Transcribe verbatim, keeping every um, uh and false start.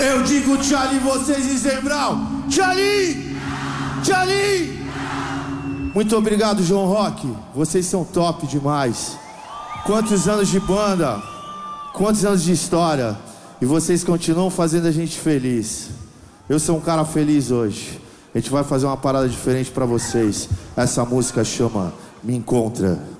Eu digo Charlie, vocês dizem Brown. Charlie! Charlie! Muito obrigado, João Rock. Vocês são top demais. Quantos anos de banda, quantos anos de história. E vocês continuam fazendo a gente feliz. Eu sou um cara feliz hoje. A gente vai fazer uma parada diferente pra vocês. Essa música chama Me Encontra.